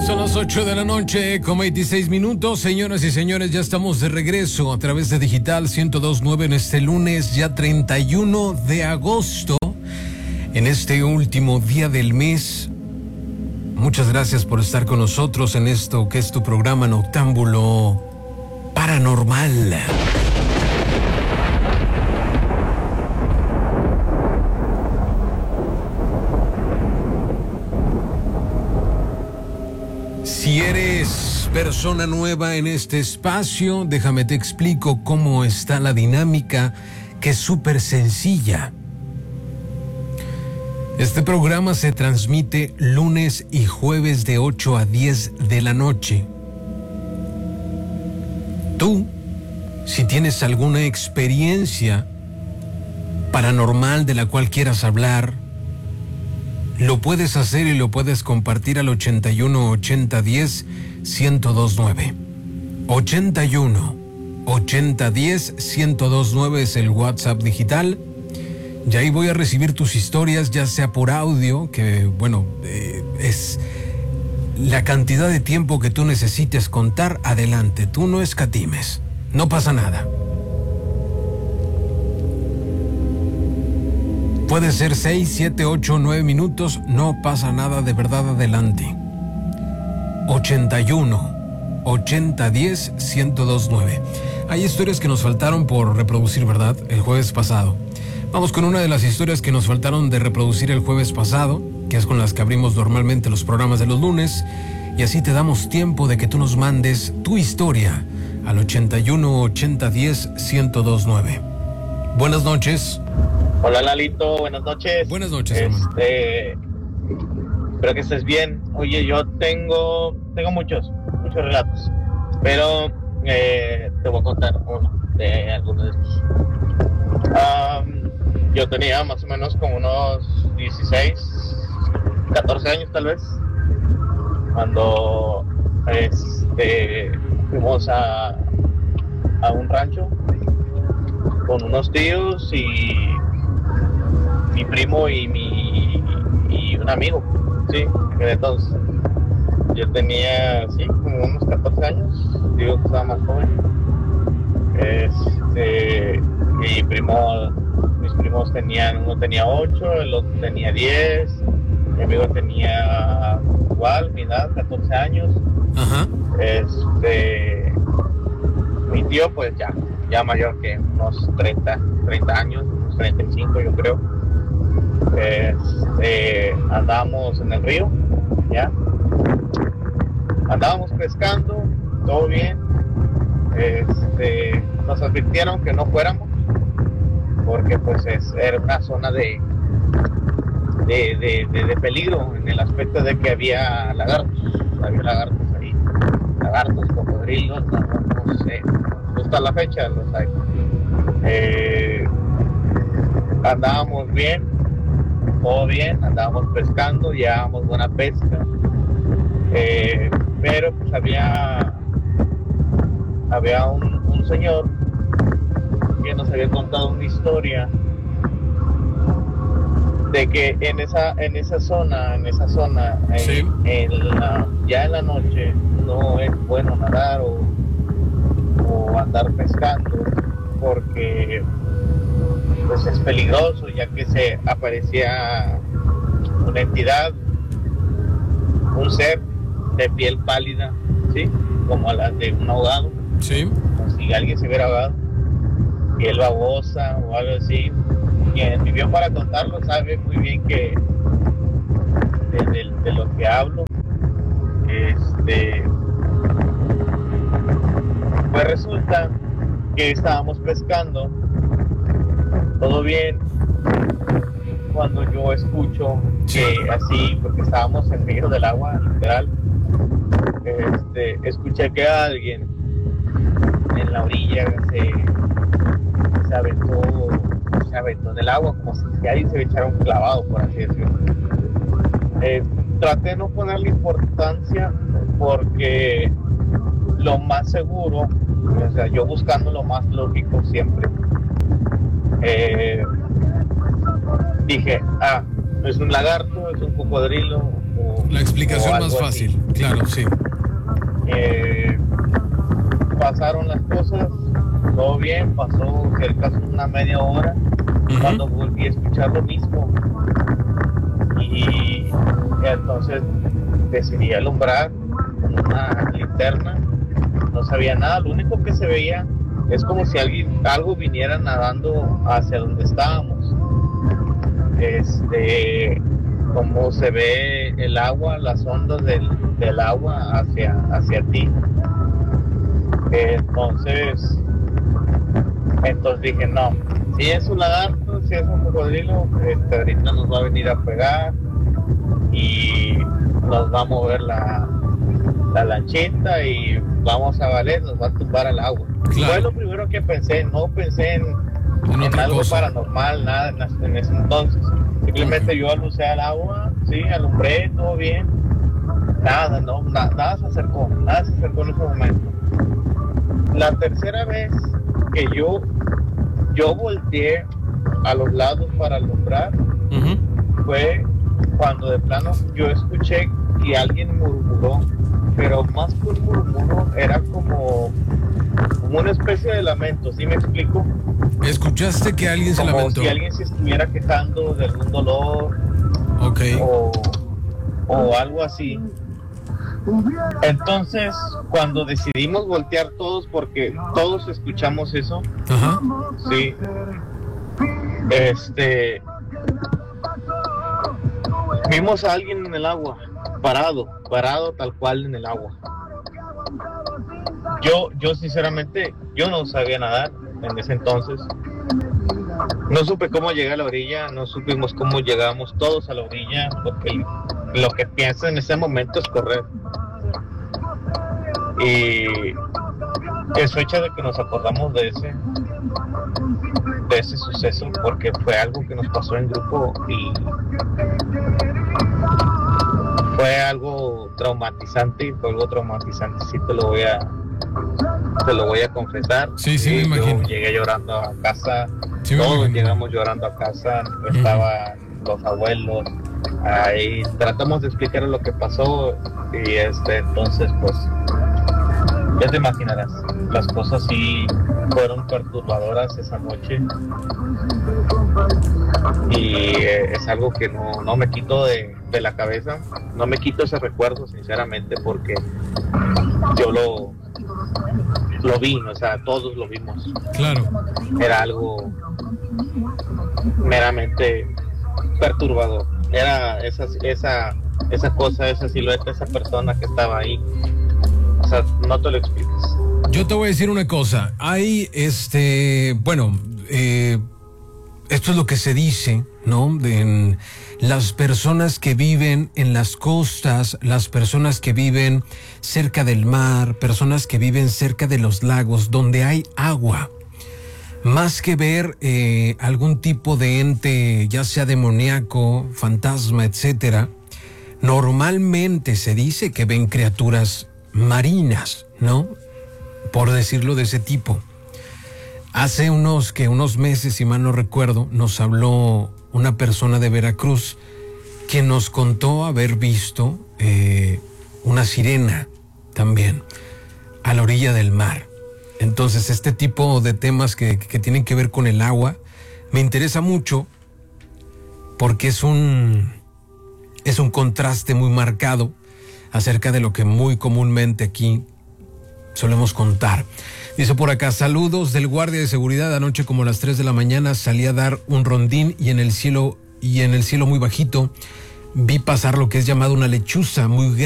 Son las 8 de la noche con 26 minutos. Señoras y señores, ya estamos de regreso a través de Digital 102.9 en este lunes, ya 31 de agosto, en este último día del mes. Muchas gracias por estar con nosotros en esto que es tu programa Noctámbulo Paranormal. Si eres persona nueva en este espacio, déjame te explico cómo está la dinámica, que es súper sencilla. Este programa se transmite lunes y jueves de 8 a 10 de la noche. Tú, si tienes alguna experiencia paranormal de la cual quieras hablar, lo puedes hacer y lo puedes compartir al 81 80 10 1029. 81 80 10 1029 es el WhatsApp digital. Y ahí voy a recibir tus historias, ya sea por audio, que bueno, es la cantidad de tiempo que tú necesites contar. Adelante, tú no escatimes, no pasa nada. Puede ser 6, 7, 8, 9 minutos, no pasa nada, de verdad, adelante. 81 80 10 1029. Hay historias que nos faltaron por reproducir, ¿verdad? El jueves pasado. Vamos con una de las historias que nos faltaron de reproducir el jueves pasado, que es con las que abrimos normalmente los programas de los lunes, y así te damos tiempo de que tú nos mandes tu historia al 81 80 10 1029. Buenas noches. Hola Lalito, buenas noches. Buenas noches, hermano. Espero que estés bien. Oye, yo tengo muchos relatos, pero te voy a contar uno de algunos de estos. Yo tenía más o menos como unos 16, 14 años tal vez, cuando fuimos a un rancho con unos tíos y mi primo y un amigo, sí, entonces yo tenía, sí, como unos 14 años, digo que estaba más joven. Mis primos tenían, uno tenía 8, el otro tenía 10, mi amigo tenía igual, mi edad, 14 años. Ajá. Mi tío pues ya mayor que unos 30 años, unos 35 yo creo. Andábamos en el río, ya. Andábamos pescando, todo bien. Nos advirtieron que no fuéramos porque pues era una zona de peligro, en el aspecto de que había lagartos ahí, lagartos, cocodrilos, no sé, hasta la fecha los hay. Andábamos bien, todo bien, andábamos pescando, llevábamos buena pesca, pero pues había un señor que nos había contado una historia de que en esa zona, sí, ya en la noche no es bueno nadar o andar pescando porque pues es peligroso, ya que se aparecía una entidad, un ser de piel pálida, ¿sí? Como la de un ahogado. Sí. Como si alguien se hubiera ahogado, piel babosa o algo así. Quien vivió para contarlo sabe muy bien que de lo que hablo. Pues resulta que estábamos pescando, todo bien, cuando yo escucho que así, porque estábamos en medio del agua, literal, escuché que alguien en la orilla se aventó en el agua, como si alguien se echara un clavado, por así decirlo. Traté de no ponerle importancia porque lo más seguro, o sea, yo buscando lo más lógico siempre, dije, es un lagarto, es un cocodrilo, La explicación más fácil, así. Claro, sí. Pasaron las cosas, todo bien, pasó cerca de una media hora, cuando volví a escuchar lo mismo. Y entonces decidí alumbrar con una linterna. No sabía nada, lo único que se veía es como si algo viniera nadando hacia donde estábamos. Como se ve el agua, las ondas del agua hacia ti. Entonces dije, no, si es un lagarto, si es un cocodrilo, ahorita nos va a venir a pegar y nos va a mover la lanchita y vamos a valer, nos va a tumbar al agua. Claro. Fue lo primero que pensé, no pensé en algo cosa paranormal, nada en ese entonces. Simplemente yo alucé al agua, sí, alumbré, todo bien. Nada se acercó en ese momento. La tercera vez que yo volteé a los lados para alumbrar, fue cuando de plano yo escuché que alguien murmuró, pero más que un murmuro era como una especie de lamento, ¿sí me explico? ¿Escuchaste que alguien se lamentó? Como si alguien se estuviera quejando de algún dolor, okay, o algo así. Entonces, cuando decidimos voltear todos, porque todos escuchamos eso, sí, vimos a alguien en el agua, parado tal cual en el agua. Yo sinceramente, yo no sabía nadar en ese entonces. No supe cómo llegué a la orilla, no supimos cómo llegamos todos a la orilla, porque lo que pienso en ese momento es correr. Y es fecha de que nos acordamos de ese suceso, porque fue algo que nos pasó en grupo y fue algo traumatizante, sí te lo voy a confesar. Sí, me imagino. Yo llegué llorando a casa, sí, todos llegamos llorando a casa, estaban los abuelos, ahí tratamos de explicar lo que pasó y entonces pues ya te imaginarás, las cosas sí fueron perturbadoras esa noche y es algo que no me quito de la cabeza, no me quito ese recuerdo sinceramente, porque yo lo vi, o sea, todos lo vimos. Claro. Era algo meramente perturbador. Era esa cosa, esa silueta, esa persona que estaba ahí. O sea, no te lo explicas. Yo te voy a decir una cosa. Hay esto es lo que se dice, ¿no? De las personas que viven en las costas, las personas que viven cerca del mar, personas que viven cerca de los lagos, donde hay agua. Más que ver algún tipo de ente, ya sea demoníaco, fantasma, etcétera, normalmente se dice que ven criaturas marinas, ¿no? Por decirlo de ese tipo. Hace unos meses, si mal no recuerdo, nos habló una persona de Veracruz que nos contó haber visto una sirena también a la orilla del mar. Entonces, este tipo de temas que tienen que ver con el agua me interesa mucho porque es un contraste muy marcado acerca de lo que muy comúnmente aquí solemos contar. Dice por acá, saludos del guardia de seguridad. Anoche como a las 3 de la mañana salí a dar un rondín y en el cielo muy bajito vi pasar lo que es llamado una lechuza muy grande.